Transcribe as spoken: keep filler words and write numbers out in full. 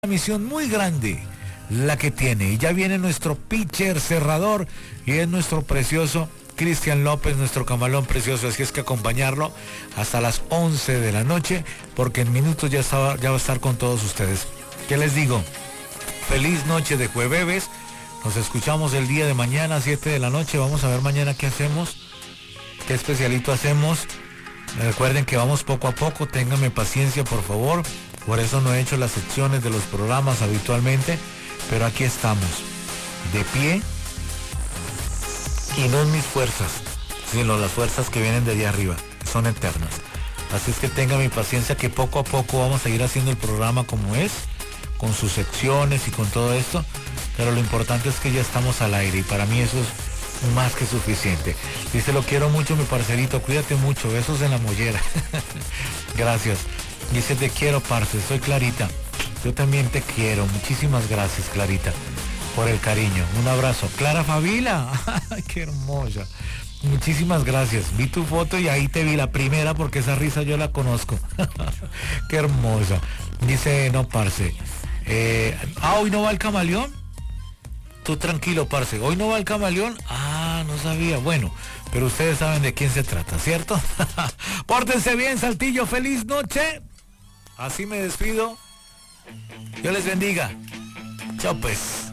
Una misión muy grande la que tiene, y ya viene nuestro pitcher cerrador y es nuestro precioso Cristian López, nuestro camalón precioso, así es que acompañarlo hasta las once de la noche, porque en minutos ya, estaba, ya va a estar con todos ustedes. ¿Qué les digo? Feliz noche de jueves, nos escuchamos el día de mañana a siete de la noche, vamos a ver mañana qué hacemos, qué especialito hacemos. Recuerden que vamos poco a poco, ténganme paciencia por favor. Por eso no he hecho las secciones de los programas habitualmente, pero aquí estamos, de pie, y no en mis fuerzas, sino las fuerzas que vienen de allá arriba, son eternas. Así es que tengan mi paciencia, que poco a poco vamos a ir haciendo el programa como es, con sus secciones y con todo esto, pero lo importante es que ya estamos al aire, y para mí eso es más que suficiente. Dice, lo quiero mucho mi parcerito, cuídate mucho, besos en la mollera. Gracias. Dice, te quiero, parce, soy Clarita. Yo también te quiero. Muchísimas gracias, Clarita, por el cariño. Un abrazo. Clara Favila. Qué hermosa. Muchísimas gracias. Vi tu foto y ahí te vi la primera porque esa risa yo la conozco. Qué hermosa. Dice, no, parce. Eh, ah, ¿hoy no va el camaleón? Tú tranquilo, parce. ¿Hoy no va el camaleón? Ah, no sabía. Bueno, pero ustedes saben de quién se trata, ¿cierto? Pórtense bien, Saltillo. Feliz noche. Así me despido. Dios les bendiga. Chao pues.